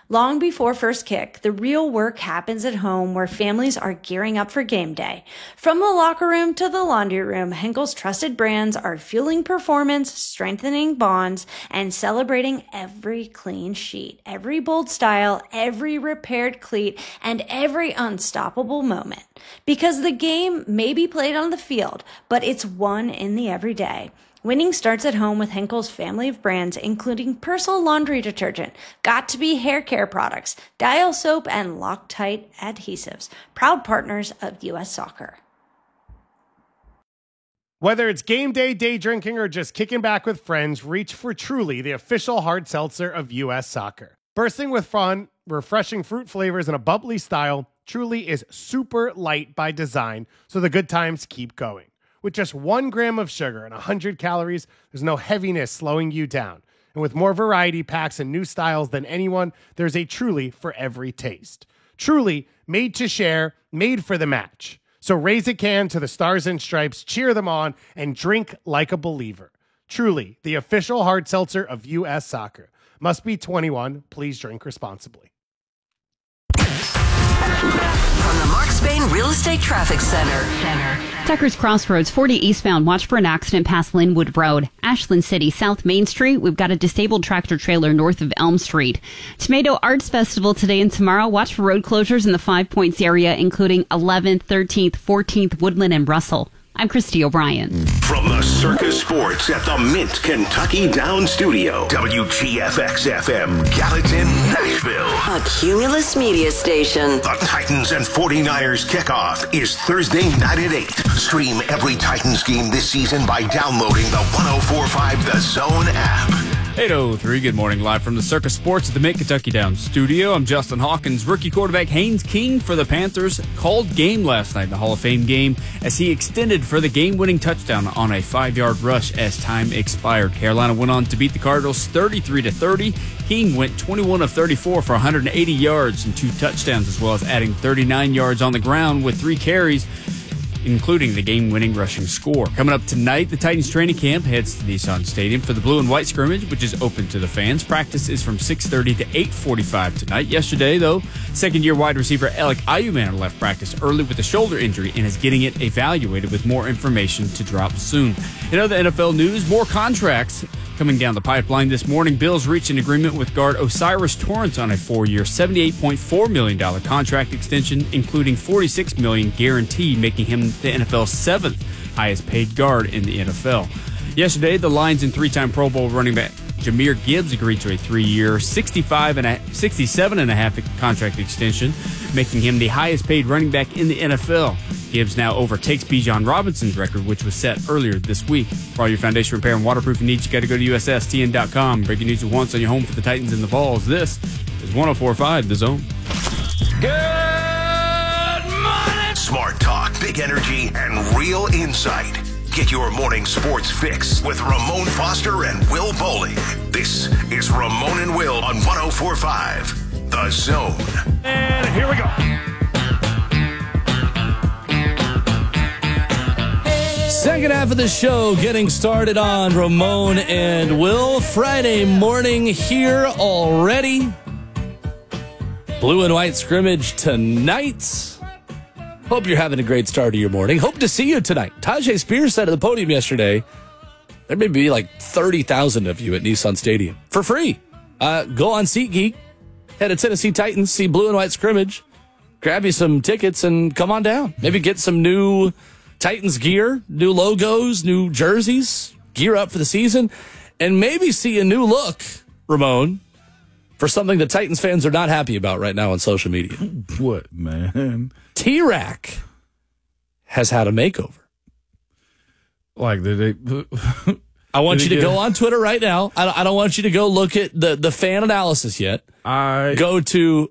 Long before first kick, the real work happens at home where families are gearing up for game day. From the locker room to the laundry room, Henkel's trusted brands are fueling performance, strengthening bonds, and celebrating every clean sheet, every bold style, every repaired cleat, and every unstoppable moment. Because the game may be played on the field, but it's won in the everyday. Winning starts at home with Henkel's family of brands, including Persil laundry detergent, Got2b hair care products, Dial soap, and Loctite adhesives, proud partners of U.S. Soccer. Whether it's game day, day drinking, or just kicking back with friends, reach for Truly, the official hard seltzer of U.S. Soccer. Bursting with fun, refreshing fruit flavors, and a bubbly style, Truly is super light by design, so the good times keep going. With just 1 gram of sugar and 100 calories, there's no heaviness slowing you down. And with more variety packs and new styles than anyone, there's a Truly for every taste. Truly, made to share, made for the match. So raise a can to the Stars and Stripes, cheer them on, and drink like a believer. Truly, the official hard seltzer of U.S. Soccer. Must be 21. Please drink responsibly. From the Mark Spain Real Estate Traffic Center. Tucker's Crossroads, 40 eastbound. Watch for an accident past Linwood Road. Ashland City, South Main Street. We've got a disabled tractor trailer north of Elm Street. Tomato Arts Festival today and tomorrow. Watch for road closures in the 5 Points area, including 11th, 13th, 14th, Woodland, and Russell. I'm Christy O'Brien. From the Circus Sports at the Mint Kentucky Down Studio, WGFX-FM, Gallatin, Nashville. A Cumulus Media Station. The Titans and 49ers kickoff is Thursday night at 8. Stream every Titans game this season by downloading the 104.5 The Zone app. 8:03, good morning, live from the Circus Sports at the Mint Kentucky Down Studio. I'm Justin Hawkins. Rookie quarterback Haynes King for the Panthers called game last night, the Hall of Fame game, as he extended for the game-winning touchdown on a 5-yard rush as time expired. Carolina went on to beat the Cardinals 33-30. King went 21 of 34 for 180 yards and 2 touchdowns, as well as adding 39 yards on the ground with 3 carries, including the game-winning rushing score. Coming up tonight, the Titans training camp heads to Nissan Stadium for the blue and white scrimmage, which is open to the fans. Practice is from 6:30 to 8:45 tonight. Yesterday, though, second-year wide receiver Alec Ayuman left practice early with a shoulder injury and is getting it evaluated with more information to drop soon. In other NFL news, more contracts coming down the pipeline this morning. Bills reached an agreement with guard Osiris Torrance on a 4-year, $78.4 million contract extension, including $46 million guarantee, making him the NFL's 7th highest paid guard in the NFL. Yesterday, the Lions and 3-time Pro Bowl running back Jahmyr Gibbs agreed to a 3-year, $67.5 contract extension, making him the highest paid running back in the NFL. Gibbs now overtakes Bijan Robinson's record, which was set earlier this week. For all your foundation repair and waterproofing needs, you got to go to USSTN.com. Breaking news at once on your home for the Titans and the Vols. This is 104.5 The Zone. Good morning! Smart talk, big energy, and real insight. Get your morning sports fix with Ramon Foster and Will Bowling. This is Ramon and Will on 104.5 The Zone. And here we go. Second half of the show getting started on Ramon and Will. Friday morning here already. Blue and white scrimmage tonight. Hope you're having a great start of your morning. Hope to see you tonight. Tajay Spears said at the podium yesterday, there may be like 30,000 of you at Nissan Stadium for free. Go on SeatGeek, head to Tennessee Titans, see blue and white scrimmage, grab you some tickets and come on down. Maybe get some new Titans gear, new logos, new jerseys, gear up for the season, and maybe see a new look, Ramon, for something that Titans fans are not happy about right now on social media. What, man? T-Rack has had a makeover. Like, did they... I want you to go on Twitter right now. I don't want you to go look at the fan analysis yet. Go to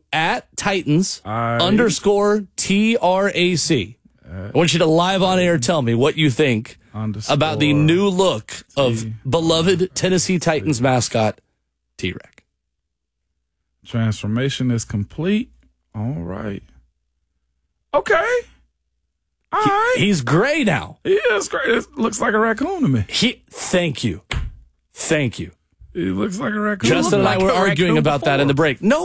@Titans_TRAC. I want you to live on air tell me what you think about the new look of beloved Tennessee Titans mascot, T-Rack. Transformation is complete. All right. Okay. All right. He's gray now. He is gray. It looks like a raccoon to me. Thank you. He looks like a raccoon. Justin and I were arguing about that in the break. No,